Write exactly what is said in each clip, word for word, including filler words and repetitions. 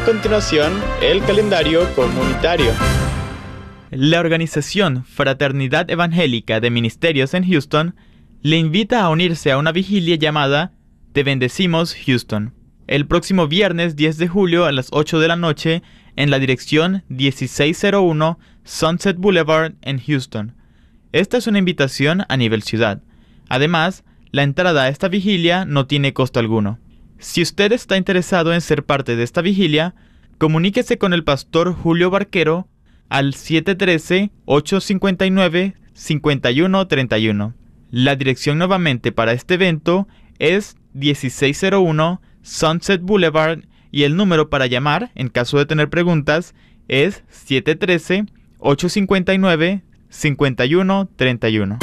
A continuación, el calendario comunitario. La organización Fraternidad Evangélica de Ministerios en Houston le invita a unirse a una vigilia llamada Te Bendecimos Houston, el próximo viernes diez de julio a las ocho de la noche en la dirección dieciséis cero uno Sunset Boulevard en Houston. Esta es una invitación a nivel ciudad. Además, la entrada a esta vigilia no tiene costo alguno. Si usted está interesado en ser parte de esta vigilia, comuníquese con el pastor Julio Barquero al siete uno tres, ocho cinco nueve, cinco uno tres uno. La dirección nuevamente para este evento es dieciséis cero uno Sunset Boulevard y el número para llamar, en caso de tener preguntas, es siete uno tres, ocho cinco nueve, cinco uno tres uno.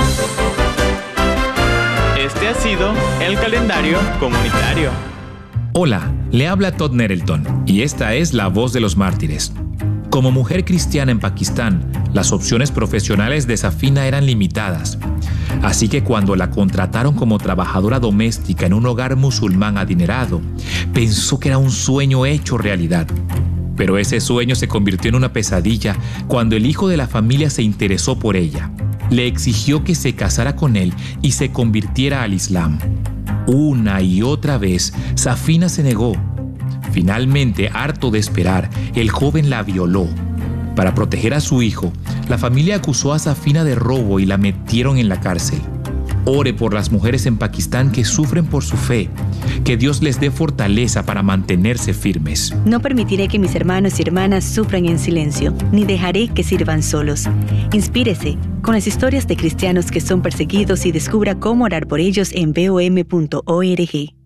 Este ha sido el calendario comunitario. Hola, le habla Todd Nettleton y esta es La Voz de los Mártires. Como mujer cristiana en Pakistán, las opciones profesionales de Safina eran limitadas. Así que cuando la contrataron como trabajadora doméstica en un hogar musulmán adinerado, pensó que era un sueño hecho realidad. Pero ese sueño se convirtió en una pesadilla cuando el hijo de la familia se interesó por ella. Le exigió que se casara con él y se convirtiera al Islam. Una y otra vez, Safina se negó. Finalmente, harto de esperar, el joven la violó. Para proteger a su hijo, la familia acusó a Safina de robo y la metieron en la cárcel. Ore por las mujeres en Pakistán que sufren por su fe. Que Dios les dé fortaleza para mantenerse firmes. No permitiré que mis hermanos y hermanas sufran en silencio, ni dejaré que sirvan solos. Inspírese con las historias de cristianos que son perseguidos y descubra cómo orar por ellos en B O M punto org.